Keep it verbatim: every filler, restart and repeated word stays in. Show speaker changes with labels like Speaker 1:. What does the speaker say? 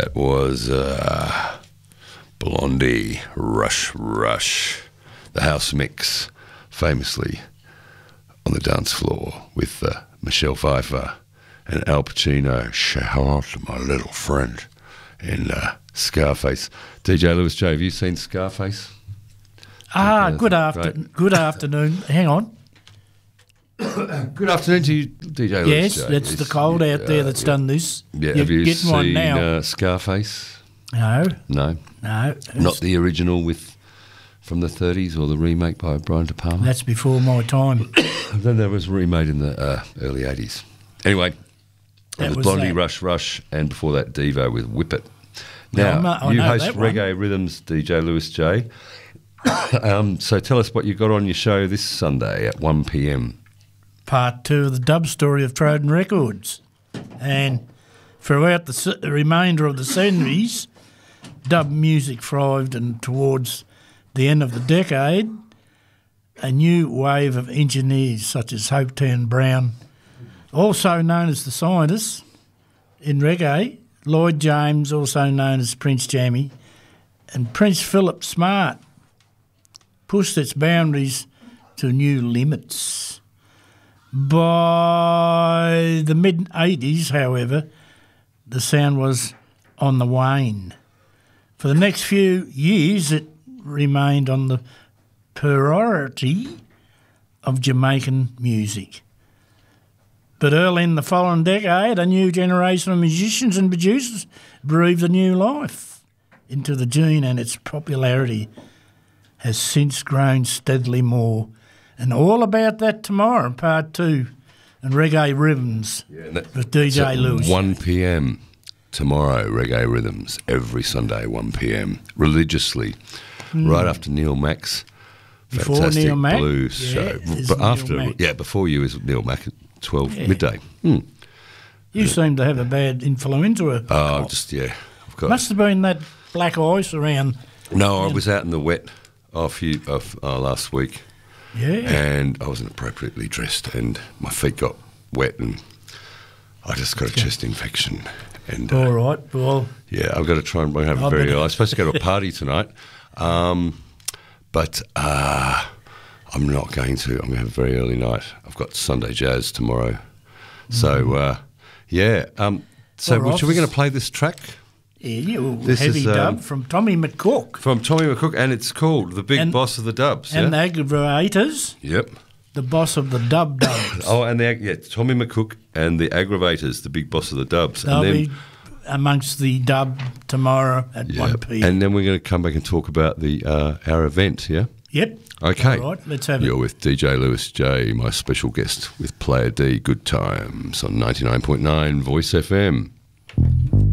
Speaker 1: That was uh, Blondie, Rush Rush, the house mix, famously on the dance floor with uh, Michelle Pfeiffer and Al Pacino. Shout out to my little friend in uh, Scarface. D J Lewis J, have you seen Scarface?
Speaker 2: Ah,
Speaker 1: uh,
Speaker 2: good after, good afternoon. Hang on.
Speaker 1: Good afternoon to you, D J Lewis
Speaker 2: Yes,
Speaker 1: J.
Speaker 2: it's the
Speaker 1: Yes,
Speaker 2: cold
Speaker 1: you-
Speaker 2: out there
Speaker 1: uh,
Speaker 2: that's
Speaker 1: yeah.
Speaker 2: done this.
Speaker 1: Yeah,
Speaker 2: You're
Speaker 1: have you
Speaker 2: getting
Speaker 1: seen
Speaker 2: one now.
Speaker 1: Uh, Scarface?
Speaker 2: No,
Speaker 1: No,
Speaker 2: no.
Speaker 1: not the original with from the thirties or the remake by Brian De Palma.
Speaker 2: That's before my time.
Speaker 1: Then there was remade in the uh, early eighties. Anyway,
Speaker 2: That
Speaker 1: it was
Speaker 2: was
Speaker 1: Blondie,
Speaker 2: that.
Speaker 1: Rush Rush, and before that Devo with Whip It.
Speaker 2: Yeah,
Speaker 1: Now,
Speaker 2: I know- I
Speaker 1: you
Speaker 2: know
Speaker 1: host
Speaker 2: that one.
Speaker 1: Reggae Rhythms, D J Lewis J. um, so tell us what you got on your show this Sunday at one p m.
Speaker 2: Part two of the dub story of Troden Records. And throughout the se- the remainder of the seventies, dub music thrived, and towards the end of the decade, a new wave of engineers such as Hopetown Brown, also known as the Scientists in reggae, Lloyd James, also known as Prince Jammy, and Prince Philip Smart, pushed its boundaries to new limits. By the mid-eighties, however, the sound was on the wane. For the next few years, it remained on the priority of Jamaican music. But early in the following decade, a new generation of musicians and producers breathed a new life into the gene, and its popularity has since grown steadily more. And all about that tomorrow in part two, and Reggae Rhythms with D J Lewis.
Speaker 1: one p m tomorrow, Reggae Rhythms, every Sunday, one p m, religiously, right after Neil Mack's
Speaker 2: Before
Speaker 1: fantastic
Speaker 2: Neil Mack?
Speaker 1: blues
Speaker 2: Yeah,
Speaker 1: show.
Speaker 2: is
Speaker 1: But
Speaker 2: Neil
Speaker 1: after,
Speaker 2: Mack.
Speaker 1: yeah, before you is Neil Mack at twelve
Speaker 2: Yeah.
Speaker 1: midday. Hmm.
Speaker 2: You seem to have a bad influenza.
Speaker 1: Oh, just, yeah, I've got...
Speaker 2: Must have been that black ice around.
Speaker 1: No, I was out in the wet a few, uh, uh, last week.
Speaker 2: Yeah.
Speaker 1: And I wasn't appropriately dressed, and my feet got wet, and I just got a chest infection. And uh,
Speaker 2: All right. Well,
Speaker 1: yeah, I've got to try and bring home
Speaker 2: I
Speaker 1: very
Speaker 2: better-
Speaker 1: early. I'm supposed to go to a party tonight, um, but uh, I'm not going to. I'm going to have a very early night. I've got Sunday Jazz tomorrow. So, uh, yeah. Um, so,
Speaker 2: All right.
Speaker 1: should we going to play this track?
Speaker 2: yeah, you
Speaker 1: This
Speaker 2: heavy
Speaker 1: is, um,
Speaker 2: dub from Tommy McCook
Speaker 1: From Tommy McCook, and it's called The Big
Speaker 2: And-
Speaker 1: Boss of the Dubs.
Speaker 2: and
Speaker 1: yeah?
Speaker 2: the Aggravators,
Speaker 1: Yep.
Speaker 2: the boss of the dub dubs.
Speaker 1: Oh, and the, yeah, Tommy McCook and the Aggravators, the big boss of the Dubs.
Speaker 2: They'll
Speaker 1: and then,
Speaker 2: be amongst the dub tomorrow at
Speaker 1: yeah,
Speaker 2: one p m.
Speaker 1: and then we're going to come back and talk about the uh, our event, yeah?
Speaker 2: Yep.
Speaker 1: Okay.
Speaker 2: All right, let's have
Speaker 1: You're
Speaker 2: it.
Speaker 1: with D J Lewis J, my special guest with Player D, Good Times on ninety-nine point nine Voice F M.